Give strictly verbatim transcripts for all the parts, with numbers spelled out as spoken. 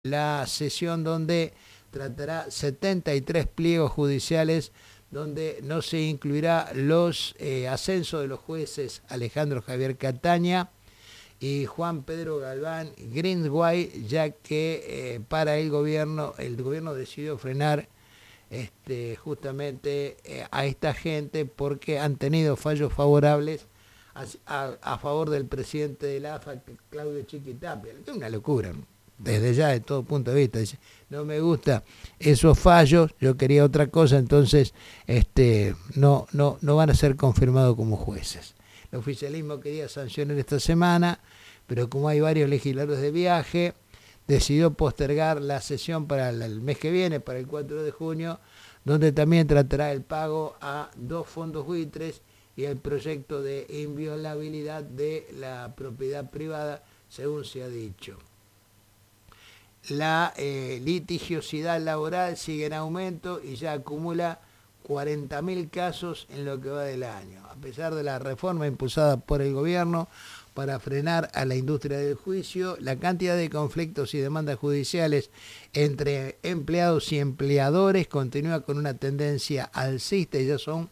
la sesión donde tratará setenta y tres pliegos judiciales, donde no se incluirá los eh, ascensos de los jueces Alejandro Javier Cataña y Juan Pedro Galván Greenway, ya que eh, para el gobierno, el gobierno decidió frenar este, justamente eh, a esta gente porque han tenido fallos favorables a, a, a favor del presidente de la A F A, Claudio Chiquitapia. Es una locura, desde ya, de todo punto de vista. Dice, no me gusta esos fallos, yo quería otra cosa, entonces este, no, no, no van a ser confirmados como jueces. El oficialismo quería sancionar esta semana, pero como hay varios legisladores de viaje, decidió postergar la sesión para el mes que viene, para el cuatro de junio, donde también tratará el pago a dos fondos buitres y el proyecto de inviolabilidad de la propiedad privada, según se ha dicho. La eh, litigiosidad laboral sigue en aumento y ya acumula cuarenta mil casos en lo que va del año. A pesar de la reforma impulsada por el gobierno para frenar a la industria del juicio, la cantidad de conflictos y demandas judiciales entre empleados y empleadores continúa con una tendencia alcista y ya son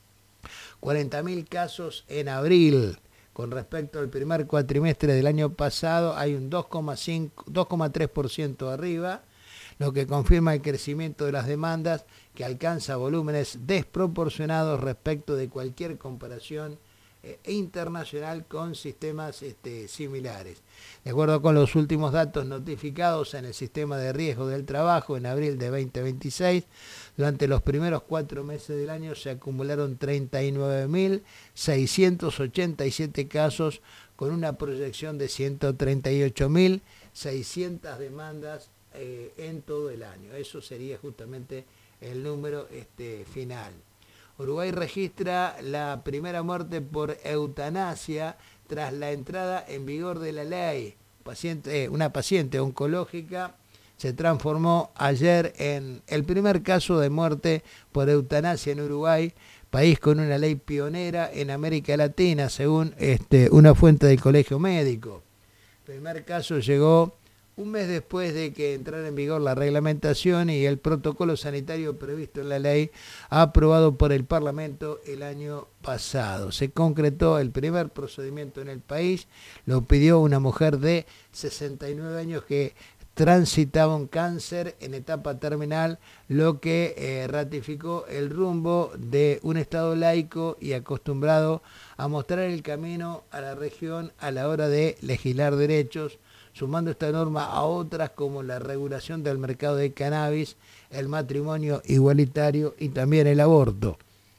cuarenta mil casos en abril. Con respecto al primer cuatrimestre del año pasado hay un dos coma tres por ciento arriba, lo que confirma el crecimiento de las demandas que alcanza volúmenes desproporcionados respecto de cualquier comparación eh, internacional con sistemas este, similares. De acuerdo con los últimos datos notificados en el sistema de riesgo del trabajo en abril de veinte veintiséis, durante los primeros cuatro meses del año se acumularon treinta y nueve mil seiscientos ochenta y siete casos con una proyección de ciento treinta y ocho mil seiscientas demandas eh, en todo el año. Eso sería justamente el número este, final. Uruguay registra la primera muerte por eutanasia tras la entrada en vigor de la ley. Paciente, eh, una paciente oncológica se transformó ayer en el primer caso de muerte por eutanasia en Uruguay, país con una ley pionera en América Latina, según este, una fuente del Colegio Médico. El primer caso llegó un mes después de que entrara en vigor la reglamentación y el protocolo sanitario previsto en la ley, aprobado por el Parlamento el año pasado. Se concretó el primer procedimiento en el país, lo pidió una mujer de sesenta y nueve años que transitaba un cáncer en etapa terminal, lo que eh, ratificó el rumbo de un Estado laico y acostumbrado a mostrar el camino a la región a la hora de legislar derechos, sumando esta norma a otras como la regulación del mercado de cannabis, el matrimonio igualitario y también el aborto.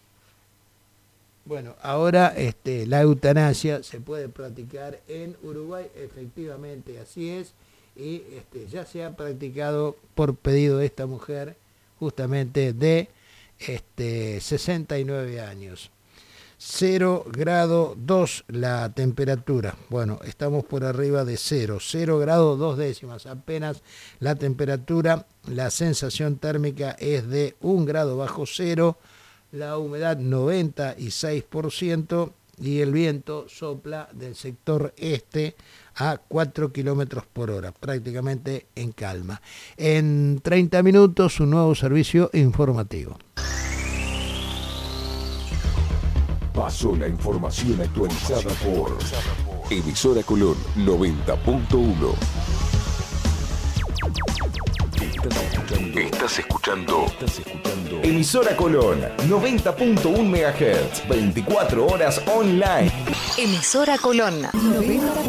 Bueno, ahora este, la eutanasia se puede practicar en Uruguay, efectivamente así es, y este, ya se ha practicado por pedido de esta mujer, justamente de este, sesenta y nueve años. cero grado dos la temperatura. Bueno, estamos por arriba de cero. cero grado dos décimas apenas la temperatura. La sensación térmica es de un grado bajo cero. La humedad noventa y seis por ciento. Y el viento sopla del sector este a cuatro kilómetros por hora, prácticamente en calma. En treinta minutos, un nuevo servicio informativo. Pasó la información actualizada por Emisora Colón noventa punto uno. Estás escuchando, estás escuchando Emisora Colón noventa punto uno megahertz, veinticuatro horas online. Emisora Colón noventa